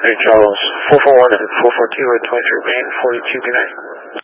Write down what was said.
Hey Charles, 441 and 442 at 23 Main, 42 good night.